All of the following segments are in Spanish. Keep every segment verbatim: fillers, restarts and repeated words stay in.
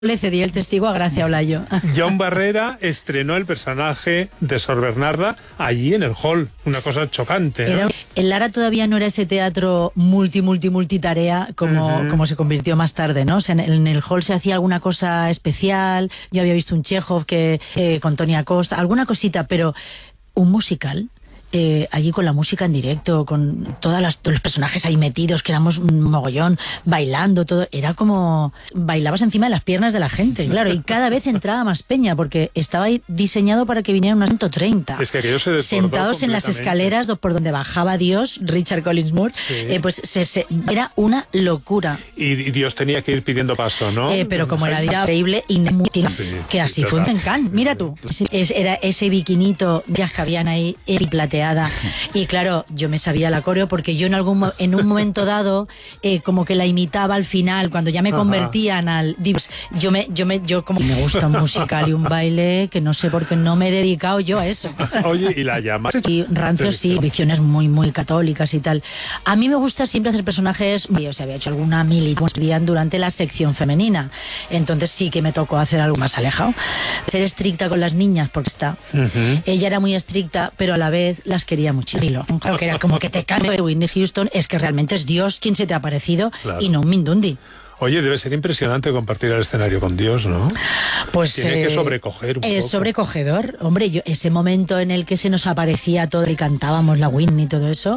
Le cedí el testigo a Gracia Olayo. John Barrera estrenó el personaje de Sor Bernarda allí en el hall. Una cosa chocante, ¿no? Era, el Lara todavía no era ese teatro multi, multi, multitarea como, uh-huh. como se convirtió más tarde, ¿no? O sea, en, en el hall se hacía alguna cosa especial. Yo había visto un Chekhov que, eh, con Tony Acosta, alguna cosita, pero un musical... Eh, allí con la música en directo, con todas las, todos los personajes ahí metidos, que éramos un mogollón, bailando, todo, era como bailabas encima de las piernas de la gente, claro, y cada vez entraba más peña, porque estaba ahí diseñado para que vinieran unos ciento treinta. Es que aquello se desbordó sentados en las escaleras por donde bajaba Dios, Richard Collins Moore, sí. eh, pues se, se, era una locura. Y, y Dios tenía que ir pidiendo paso, ¿no? Eh, pero como era increíble, y sí, que así fue en Cannes, mira tú, es, era ese biquinito que habían ahí, plateado. Y claro, yo me sabía la coreo porque yo en algún en un momento dado eh, como que la imitaba al final cuando ya me convertían Ajá. al yo me yo me yo como me gusta un musical y un baile que no sé por qué no me he dedicado yo a eso. Oye, y la llama y rancios sí, convicciones muy muy católicas y tal. A mí me gusta siempre hacer personajes, yo se había hecho alguna militancia durante la sección femenina, entonces sí que me tocó hacer algo más alejado, ser estricta con las niñas porque está uh-huh. ella era muy estricta, pero a la vez las quería muchísimo. Claro que era como que te cae de Whitney Houston, es que realmente es Dios quien se te ha aparecido claro. y no un Mindundi. Oye, debe ser impresionante compartir el escenario con Dios, ¿no? Pues tiene eh, que sobrecoger un es poco. sobrecogedor. Hombre, yo ese momento en el que se nos aparecía todo y cantábamos la Whitney y todo eso,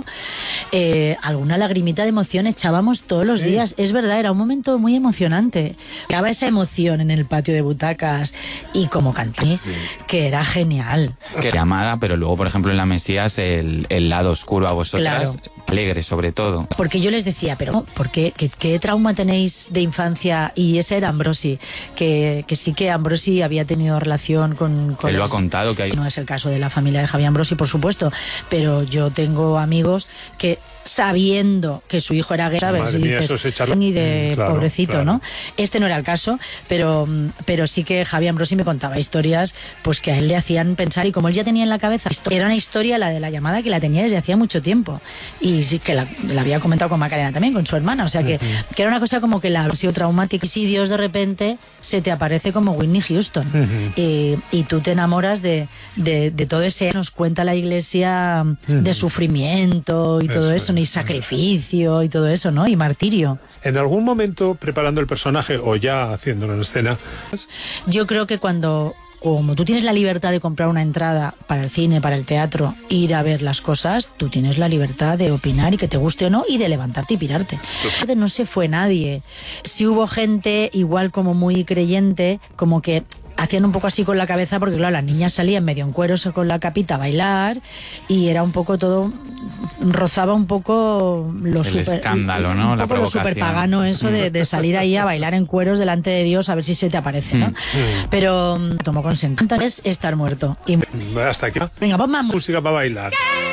eh, alguna lagrimita de emoción echábamos todos los sí. días. Es verdad, era un momento muy emocionante. Daba esa emoción en el patio de butacas y como canté, sí. que era genial. Que llamada, pero luego, por ejemplo, en la Mesías, el, el lado oscuro a vosotras, claro. alegre sobre todo. Porque yo les decía, pero ¿por qué? ¿Qué, qué trauma tenéis de infancia? Y ese era Ambrosi, que, que sí que Ambrosi había tenido relación con... con Él lo los, ha contado. Que hay... No es el caso de la familia de Javier Ambrosi, por supuesto, pero yo tengo amigos que sabiendo que su hijo era gay, ¿sabes? Madre y mía, dices, eso es echarlo... y de claro, pobrecito, claro. ¿no? Este no era el caso, pero, pero sí que Javier Ambrosi me contaba historias pues que a él le hacían pensar, y como él ya tenía en la cabeza, era una historia, la de la llamada, que la tenía desde hacía mucho tiempo, y sí que la, la había comentado con Macarena también, con su hermana, o sea que, uh-huh. que era una cosa como que la ha sido traumática, y si Dios de repente se te aparece como Whitney Houston, uh-huh. y, y tú te enamoras de, de, de todo ese, nos cuenta la Iglesia uh-huh. de sufrimiento y todo eso, eso y sacrificio y todo eso, ¿no? Y martirio. ¿En algún momento preparando el personaje o ya haciéndolo en escena? Yo creo que cuando, como tú tienes la libertad de comprar una entrada para el cine, para el teatro, ir a ver las cosas, tú tienes la libertad de opinar y que te guste o no y de levantarte y pirarte. No se fue nadie. Sí hubo gente igual como muy creyente, como que hacían un poco así con la cabeza porque claro, las niñas salían medio en cueros con la capita a bailar y era un poco todo, rozaba un poco lo el super, escándalo, ¿no? Un la poco lo super pagano eso de, de salir ahí a bailar en cueros delante de Dios a ver si se te aparece, ¿no? Pero tomó consentimiento, es estar muerto. Y... Hasta aquí. Venga, pon más música para bailar.